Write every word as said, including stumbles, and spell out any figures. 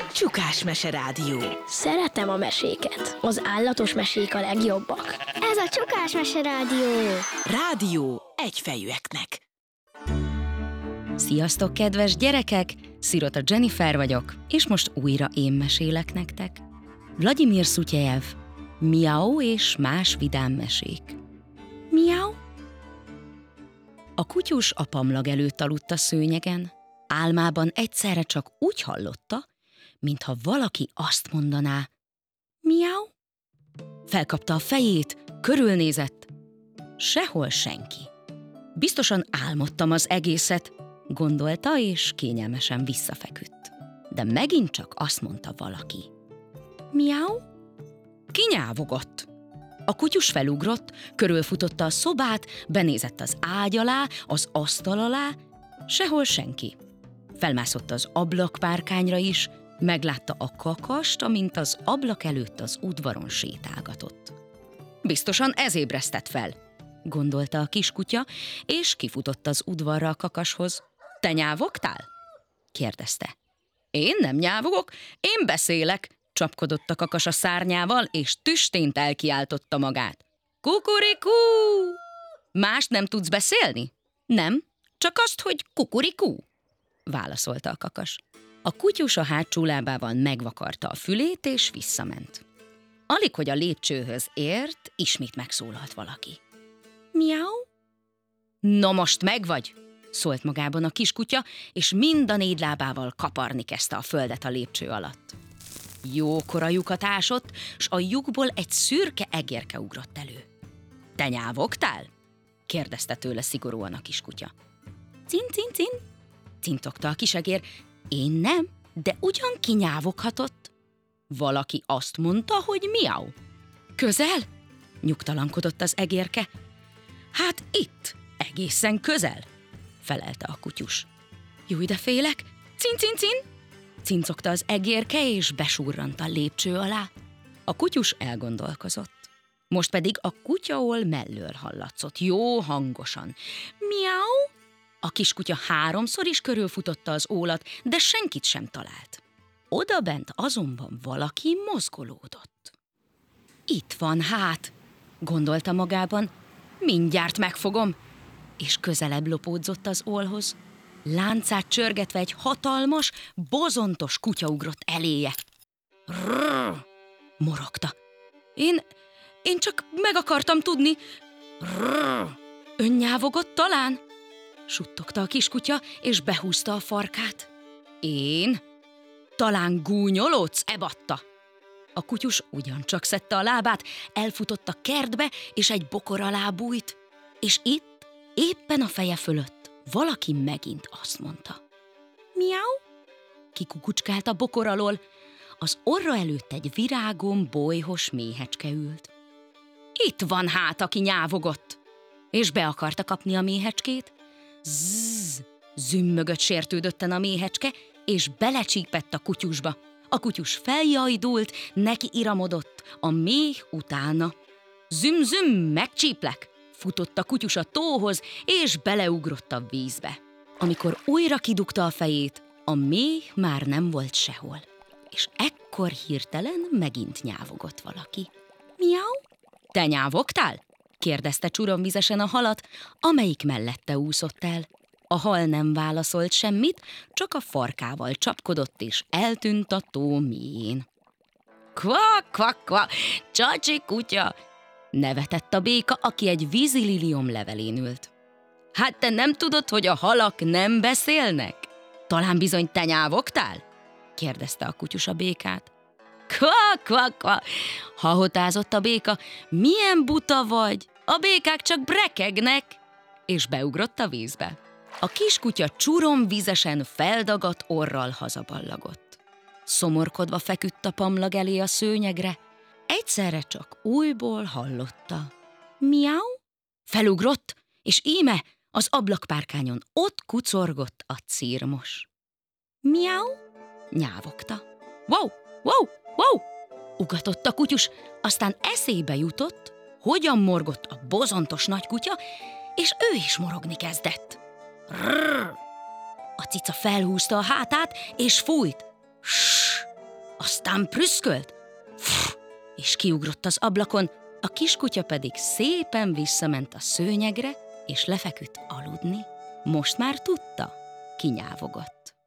Csukás-mese rádió. Szeretem a meséket. Az állatos mesék a legjobbak. Ez a Csukás-mese rádió. Rádió egyfejűeknek. Sziasztok, kedves gyerekek! Szirota Jennifer vagyok, és most újra én mesélek nektek. Vladimir Szutyejev, Miau és más vidám mesék. Miau? A kutyus a pamlag előtt aludt a szőnyegen. Álmában egyszerre csak úgy hallotta, mintha valaki azt mondaná, miau? Felkapta a fejét, körülnézett. Sehol senki. Biztosan álmodtam az egészet, gondolta, és kényelmesen visszafeküdt. De megint csak azt mondta valaki. Miau? Kinyávogott. A kutyus felugrott, körülfutotta a szobát, benézett az ágy alá, az asztal alá, sehol senki. Felmászott az ablakpárkányra is, meglátta a kakast, amint az ablak előtt az udvaron sétálgatott. Biztosan ez ébresztett fel, gondolta a kiskutya, és kifutott az udvarra a kakashoz. Te nyávogtál? kérdezte. Én nem nyávogok, én beszélek, csapkodott a kakas a szárnyával, és tüstént elkiáltotta magát. Kukurikú! Más nem tudsz beszélni? Nem, csak azt, hogy kukurikú, válaszolta a kakas. A kutyus a hátsó lábával megvakarta a fülét, és visszament. Alig, hogy a lépcsőhöz ért, ismét megszólalt valaki. Miau? Na most megvagy, szólt magában a kiskutya, és mind a négy lábával kaparni kezdte a földet a lépcső alatt. Jókora lyukat ásott, s a lyukból egy szürke egérke ugrott elő. Te nyávogtál? kérdezte tőle szigorúan a kiskutya. Cin, cin, cin, cintogta a kisegér. Én nem, de ugyan kinyávoghatott. Valaki azt mondta, hogy miau. Közel? Nyugtalankodott az egérke. Hát itt, egészen közel, felelte a kutyus. Júj, de félek, cin, cin, cin, cincogta az egérke, és besurrant a lépcső alá. A kutyus elgondolkozott. Most pedig a kutyaol mellől hallatszott, jó hangosan. Miau! A kiskutya háromszor is körülfutotta az ólat, de senkit sem talált. Odabent azonban valaki mozgolódott. Itt van hát, gondolta magában, mindjárt megfogom, és közelebb lopódzott az ólhoz. Láncát csörgetve egy hatalmas, bozontos kutya ugrott eléje. Rrrr, morogta. Én, én csak meg akartam tudni. Rrrr, ön nyávogott talán? Suttogta a kiskutya, és behúzta a farkát. Én? Talán gúnyolódsz, ebatta? A kutyus ugyancsak szedte a lábát, elfutott a kertbe, és egy bokor alá bújt. És itt, éppen a feje fölött, valaki megint azt mondta. Miau? Kikukucskált a bokor alól. Az orra előtt egy virágon bolyhos méhecske ült. Itt van hát, aki nyávogott, és be akarta kapni a méhecskét. Zzz, zümmögött sértődötten a méhecske, és belecsípett a kutyusba. A kutyus feljajdult, neki iramodott, a méh utána. Züm-züm, megcsíplek! Futott a kutyus a tóhoz, és beleugrott a vízbe. Amikor újra kidugta a fejét, a méh már nem volt sehol. És ekkor hirtelen megint nyávogott valaki. Miau? Te nyávogtál? kérdezte csuromvizesen a halat, amelyik mellette úszott el. A hal nem válaszolt semmit, csak a farkával csapkodott, és eltűnt a tó mélyén. Kvak, kvak, kvak, csacsi kutya! Nevetett a béka, aki egy vízililiom levelén ült. Hát te nem tudod, hogy a halak nem beszélnek? Talán bizony te nyávogtál? kérdezte a kutyus a békát. Kvak, kvak, kvak! Hahotázott a béka. Milyen buta vagy? A békák csak brekegnek! És beugrott a vízbe. A kiskutya csuromvizesen feldagadt orral hazaballagott. Szomorkodva feküdt a pamlag elé a szőnyegre, egyszerre csak újból hallotta. Miau? Felugrott, és íme az ablakpárkányon ott kucorgott a cirmos. Miau? Nyávogta. Wow, wow, wow! Ugatott a kutyus, aztán eszébe jutott, hogyan morgott a bozontos nagykutya, és ő is morogni kezdett. Rrrr! A cica felhúzta a hátát, és fújt. Ssss! aztán prüszkölt, és kiugrott az ablakon, a kiskutya pedig szépen visszament a szőnyegre, és lefeküdt aludni. Most már tudta, kinyávogott.